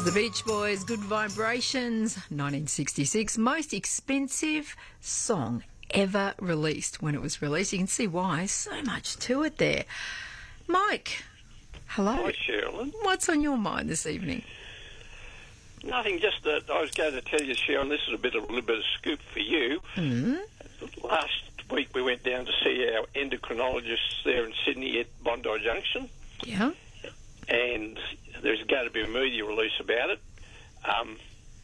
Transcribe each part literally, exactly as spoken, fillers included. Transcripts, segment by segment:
There's the Beach Boys, Good Vibrations, nineteen sixty-six, most expensive song ever released. When it was released, you can see why. So much to it there. Mike, hello. Hi, Sherilyn. What's on your mind this evening? Nothing, just that I was going to tell you, Sherilyn, this is a bit of a little bit of scoop for you. Mm-hmm. Last week we went down to see our endocrinologist there in Sydney at Bondi Junction. Yeah. And there's going to be a media release about it. Um,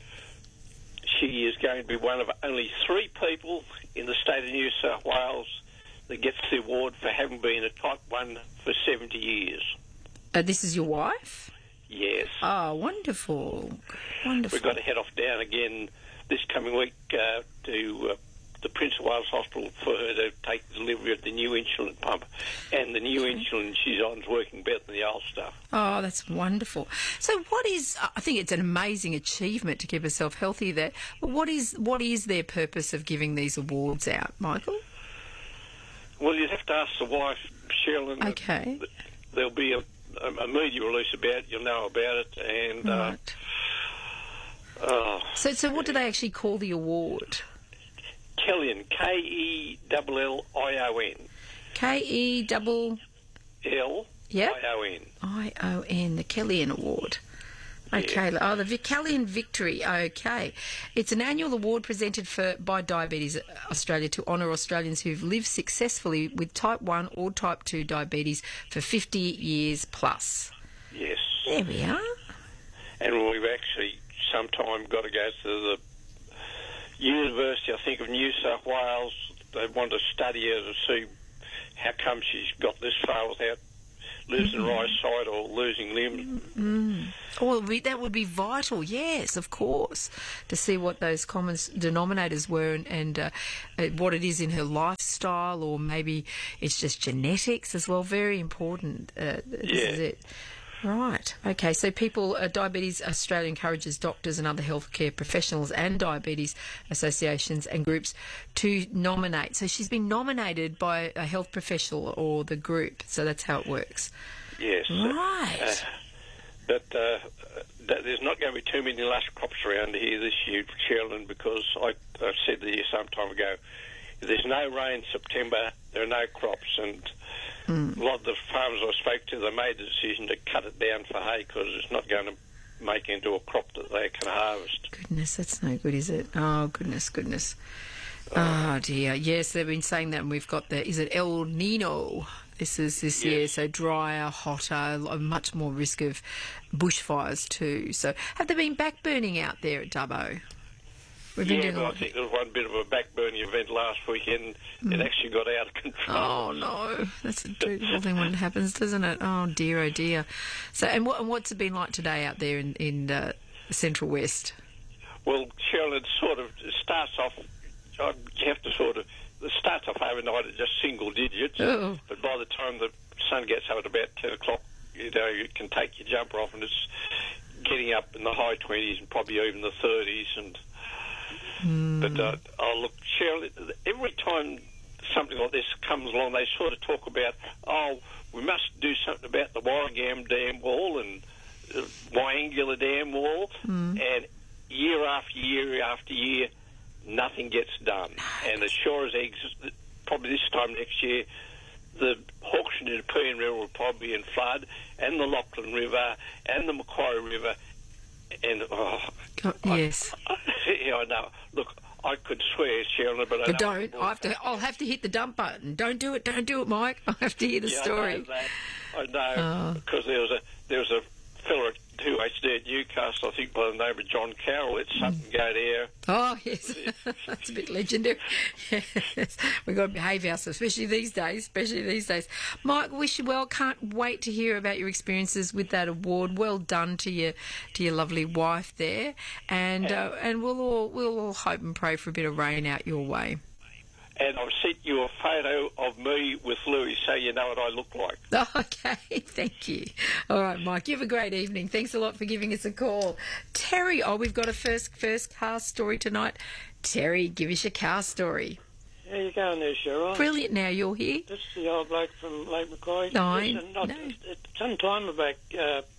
she is going to be one of only three people in the state of New South Wales that gets the award for having been a type one for seventy years. Uh, this is your wife? Yes. Oh, wonderful. Wonderful. We've got to head off down again this coming week uh, to uh, the Prince of Wales Hospital for her to take delivery of the new insulin pump. And the new insulin she's on is working better than the old stuff. Oh, that's wonderful. So what is, I think it's an amazing achievement to keep herself healthy there, but what is what is their purpose of giving these awards out, Michael? Well, you'd have to ask the wife, Sherilyn. Okay. There'll be a, a media release about it, you'll know about it, and... Right. Uh, oh, so, so what do they actually call the award? Kellyan, K E L L I O N. K E double... L Yep. I O N. I O N, the Kellyan Award. Okay. Yeah. Oh, the Kellyan Victory. Okay. It's an annual award presented for by Diabetes Australia to honour Australians who've lived successfully with type one or type two diabetes for fifty years plus. Yes. There we are. And we've actually sometime got to go to the University, I think, of New South Wales. They want to study her to see how come she's got this far without losing the right side or losing limbs. Mm. Oh, that would be vital, yes, of course, to see what those common denominators were and, and uh, what it is in her lifestyle, or maybe it's just genetics as well. Very important. Uh, this yeah. is it. Right. Okay. So people, uh, Diabetes Australia encourages doctors and other healthcare professionals and diabetes associations and groups to nominate. So she's been nominated by a health professional or the group. So that's how it works. Yes. Right. Uh, but uh, th- there's not going to be too many lush crops around here this year, Sherilyn, because I, I said to you some time ago, if there's no rain in September, there are no crops, and Mm. a lot of the farmers I spoke to, they made the decision to cut it down for hay because it's not going to make into a crop that they can harvest. Goodness, that's no good, is it? Oh, goodness, goodness. Oh, dear. Yes, they've been saying that, and we've got the, is it El Nino? This is this Yes. year, so drier, hotter, much more risk of bushfires too. So have there been backburning out there at Dubbo? We've been Yeah, doing a but I lot. think there was one bit of a backburning event last weekend. Mm. It actually got out of control. Oh, no. That's a dreadful thing when it happens, doesn't it? Oh, dear, oh, dear. So, and, what, and what's it been like today out there in, in uh, the Central West? Well, Sherilyn, it sort of it starts off, you have to sort of, it starts off overnight at just single digits, Oh. but by the time the sun gets up at about ten o'clock, you know, you can take your jumper off and it's getting up in the high twenties and probably even the thirties. And Mm. But, uh, oh, look, Sherilyn, every time something like this comes along, they sort of talk about, oh, we must do something about the Warragam dam wall and uh, Wyangula dam wall, Mm. and year after year after year, nothing gets done. And as sure as eggs, probably this time next year, the Hawkesbury and Nepean River will probably be in flood, and the Lachlan River, and the Macquarie River, and, oh... God, yes. I, yeah, I know. Look, I could swear, Sherilyn, but I But know don't. I have to, I'll have to hit the dump button. Don't do it. Don't do it, Mike. I have to hear the yeah, story. I know that. I know, Oh. because there was a there was a fella at two H D at Newcastle, I think by the name of John Carroll. It's something go there. Oh, yes. That's a bit legendary. Yes. We've got to behave ourselves, especially these days, especially these days. Mike, wish you well. Can't wait to hear about your experiences with that award. Well done to your to your lovely wife there. And uh, and we'll all we'll all hope and pray for a bit of rain out your way. And I've sent you a photo of me with Louis so you know what I look like. Okay, thank you. All right, Mike, you have a great evening. Thanks a lot for giving us a call. Terry, oh, we've got a first first car story tonight. Terry, give us your car story. How you going there, Cheryl? Brilliant, now you're here. This is the old bloke from Lake Macquarie. No, Listen, I, no. Some time back, uh,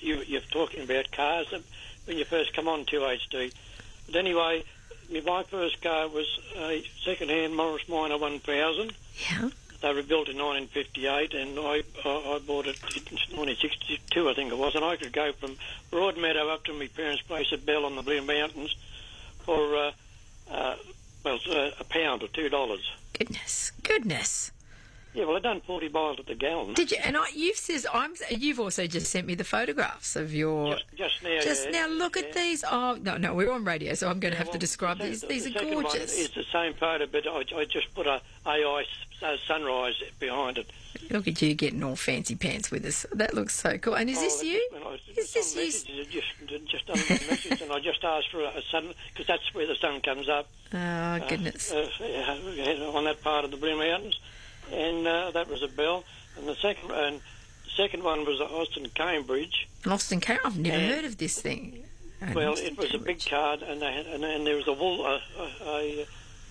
you, you're talking about cars when you first come on two H D. But anyway, my first car was a second-hand Morris Minor one thousand. Yeah. They were built in nineteen fifty-eight, and I, I, I bought it in nineteen sixty-two, I think it was, and I could go from Broadmeadow up to my parents' place at Bell on the Blue Mountains for, uh, uh, well, uh, a pound or two dollars. Goodness, goodness. Yeah, well, I've done forty miles at the gallon. Did you? And I, you've says I'm. You've also just sent me the photographs of your. Just, just now. Just yeah, now, look yeah. at these. Oh no, no, we're on radio, so I'm going to Yeah, have well, to describe the, these. the, These the are second one gorgeous. is the same photo, but I, I just put a A I uh, sunrise behind it. Look at you getting all fancy pants with us. That looks so cool. And is Oh, this that's you? when I- Is it's this on you? messages, Just, just on the message, and I just asked for a, a sun, because that's where the sun comes up. Oh goodness. Uh, uh, on that part of the Blue Mountains, and uh, that was a Bell. And the second, and the second one was at Austin Cambridge. Austin Car. I've never and- heard of this thing. Oh, Well, Austin it was a big Cambridge. card, and they had, and, and there was a wool. Uh, uh, a,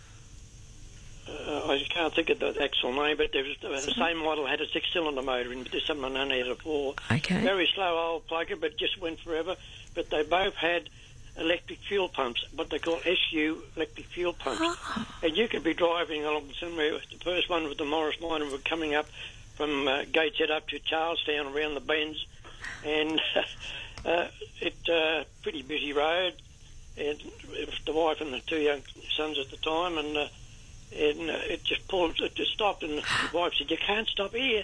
uh, I can't think of the actual name, but there was uh, the same model had a six-cylinder motor, and this one only had a four. Okay. Very slow old plugger, but just went forever. But they both had electric fuel pumps, what they call S U electric fuel pumps. Oh. And you could be driving along somewhere. The first one with the Morris Minor were coming up from uh, Gateshead up to Charlestown around the bends, and uh, it uh, pretty busy road. And it was the wife and the two young sons at the time, and uh, and uh, it just pulled, it just stopped, and the wife said, "You can't stop here."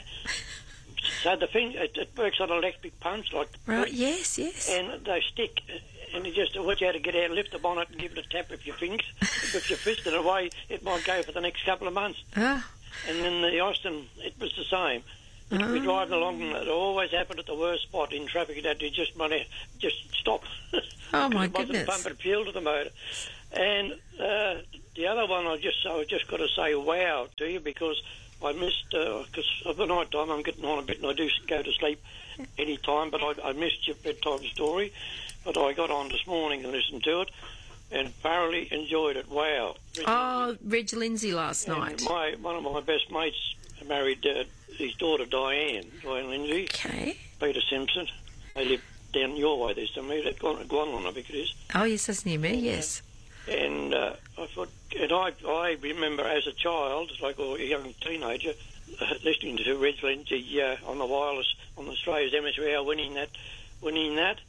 So the thing, it, it works on electric pumps, like the Right. Yes. Yes. and they stick, and you just what you had to get out, lift the bonnet, and give it a tap with your fingers. If you fisted it away, it might go for the next couple of months. Ah. And in the Austin, it was the same. You'd be Oh. driving along, and it always happened at the worst spot in traffic. That you just want to just stop. Oh, my It wasn't goodness. pumping fuel to the motor. And uh, the other one, I just I just got to say wow to you, because I missed, because uh, of the night time I'm getting on a bit, and I do go to sleep any time, but I, I missed your bedtime story. But I got on this morning and listened to it, and thoroughly enjoyed it. Wow. Oh, Reg Lindsay last And night. My, one of my best mates married uh, his daughter Diane, Diane Lindsay, Okay. Peter Simpson. They live down your way there somewhere, at Guanlon, I think it is. Oh yes, that's near me. Yes. And uh, I thought, and I, I remember as a child, like or a young teenager, uh, listening to Reg Lindsay uh, on the wireless on Australia's M S R winning that, winning that,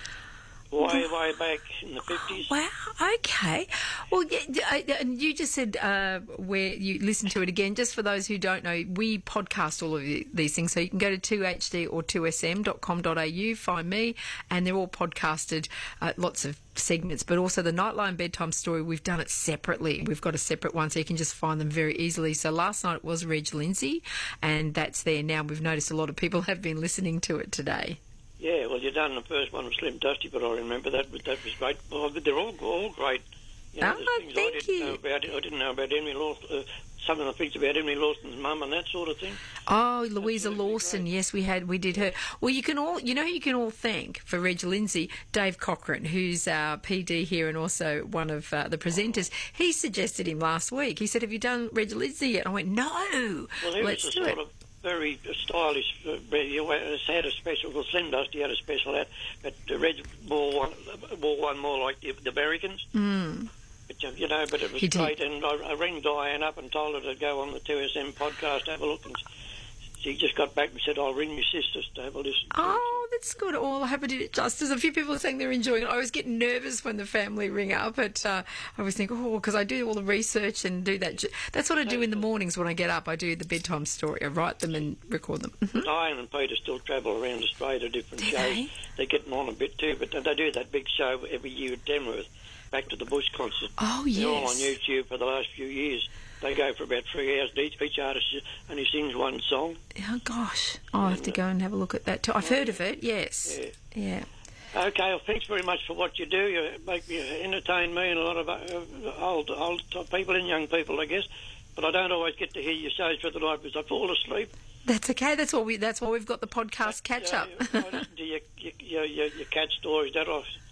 way way back in the fifties. Wow. Okay. Well, yeah, d- uh, and you just said uh, where you listen to it again. Just for those who don't know, we podcast all of the- these things, so you can go to two H D or two S M dot com dot A U, find me, and they're all podcasted. Uh, lots of segments, but also the Nightline Bedtime Story. We've done it separately. We've got a separate one, so you can just find them very easily. So last night it was Reg Lindsay, and that's there now. We've noticed a lot of people have been listening to it today. Yeah, well, you done the first one with Slim Dusty, but I remember that. But that was great. Well, but they're all all great. You know, Oh, there's things thank I didn't you. know about. I didn't know about Emily Lawson. Uh, some of the things about Emily Lawson's mum and that sort of thing. Oh, Louisa Absolutely Lawson. great. Yes, we had, we did her. Well, you can all, you know, who you can all thank for Reg Lindsay, Dave Cochran, who's our P D here and also one of uh, the presenters. He suggested him last week. He said, "Have you done Reg Lindsay yet?" I went, "No, Well, he let's was a do sort it." of very stylish. Uh, he had a special. Well, Slim Dusty had a special hat, but uh, Reg wore one, wore one more like the, the Americans. Mm. But, uh, you know, but it was He did. great. And I, I rang Diane up and told her to go on the two S M podcast, have a look. And she just got back and said, "I'll ring your sisters to have a listen." to it." Oh, that's good. Oh, I hope I did it justice. A few people are saying they're enjoying it. I always get nervous when the family ring up, but uh, I always think, oh, because I do all the research and do that. That's what I do in the mornings when I get up. I do the bedtime story. I write them and record them. Mhm. Diane and Peter still travel around Australia to different Do shows. they? They're getting on a bit too, but they do that big show every year at Tamworth, Back to the Bush concert. Oh, They're all on yes. YouTube for the last few years. They go for about three hours each. Each artist only sings one song. Oh, gosh. I'll have to go and have a look at that too. I've heard of it, yes. Yeah. Yeah. Okay, well, thanks very much for what you do. You make me entertain me and a lot of uh, old old people and young people, I guess. But I don't always get to hear your shows for the night because I fall asleep. That's okay. That's what we. That's why we've got the podcast catch up. Uh, I listen to your, your, your, your cat stories. That I,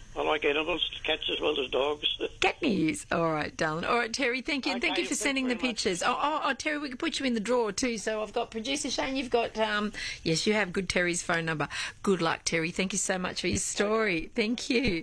I like animals, cats as well as dogs. Cat news. All right, darling. All right, Terry, thank you. Okay, thank you for thank sending you the very much. pictures. Oh, oh, oh, Terry, we can put you in the drawer too. So I've got producer Shane, you've got, um, yes, you have good Terry's phone number. Good luck, Terry. Thank you so much for your story. Thank you.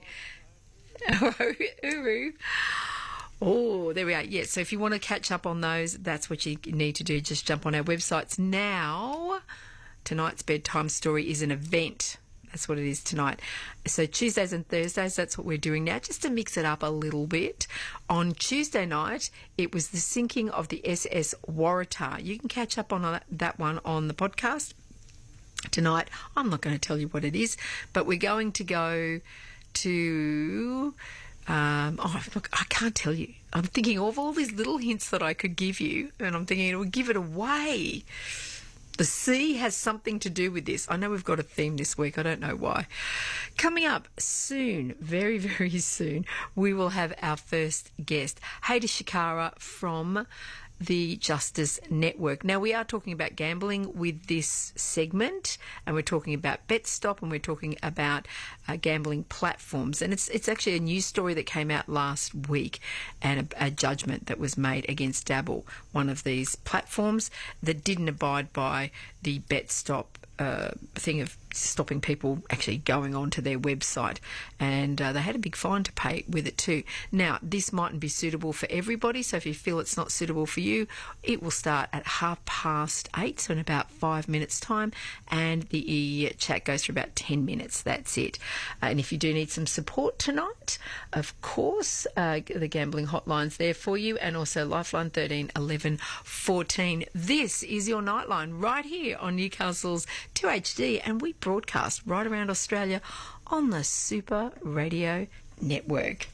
Uru. Oh, there we are. Yeah, so if you want to catch up on those, that's what you need to do. Just jump on our websites now. Tonight's bedtime story is an event. That's what it is tonight. So Tuesdays and Thursdays, that's what we're doing now, just to mix it up a little bit. On Tuesday night, it was the sinking of the S S Waratah. You can catch up on that one on the podcast. Tonight, I'm not going to tell you what it is, but we're going to go to... Um, oh, look, I can't tell you. I'm thinking of all these little hints that I could give you, and I'm thinking it would give it away. The sea has something to do with this. I know we've got a theme this week. I don't know why. Coming up soon, very, very soon, we will have our first guest, Hayder Shikara from the Justice Network. Now, we are talking about gambling with this segment, and we're talking about BetStop, and we're talking about uh, gambling platforms. And it's it's actually a news story that came out last week, and a, a judgment that was made against Dabble, one of these platforms that didn't abide by the BetStop uh, thing of stopping people actually going onto their website, and uh, they had a big fine to pay with it too. Now, this mightn't be suitable for everybody, so if you feel it's not suitable for you, it will start at half past eight, so in about five minutes time, and the chat goes for about ten minutes. That's it. Uh, and if you do need some support tonight, of course, uh, the gambling hotline's there for you, and also Lifeline thirteen eleven fourteen. This is your Nightline right here on Newcastle's two H D, and we broadcast right around Australia on the Super Radio Network.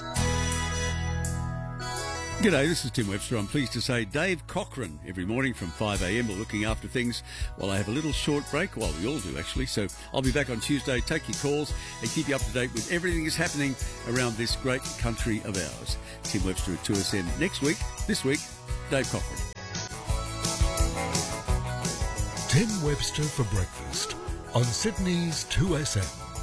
G'day, this is Tim Webster. I'm pleased to say Dave Cochran every morning from five a m. We're looking after things while I have a little short break. Well, we all do, actually. So I'll be back on Tuesday, take your calls and keep you up to date with everything that's happening around this great country of ours. Tim Webster at two S N next week. This week, Dave Cochran. Tim Webster for breakfast on Sydney's two S N.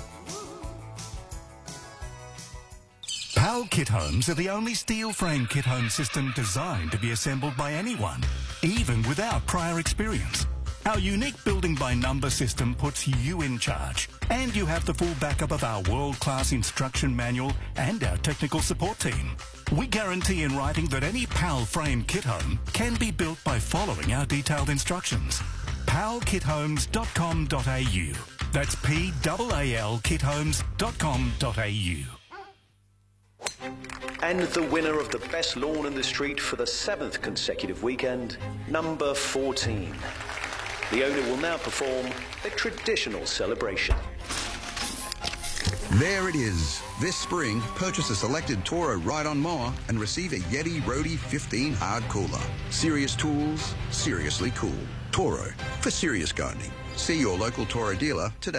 PAL Kit Homes are the only steel frame kit home system designed to be assembled by anyone, even without prior experience. Our unique building by number system puts you in charge, and you have the full backup of our world-class instruction manual and our technical support team. We guarantee in writing that any PAL frame kit home can be built by following our detailed instructions. pal kit homes dot com dot a u. That's P A A L kit homes dot com dot a u. And the winner of the best lawn in the street for the seventh consecutive weekend, number fourteen. The owner will now perform a traditional celebration. There it is. This spring, purchase a selected Toro ride-on mower and receive a Yeti Roadie fifteen hard cooler. Serious tools, seriously cool. Toro, for serious gardening. See your local Toro dealer today.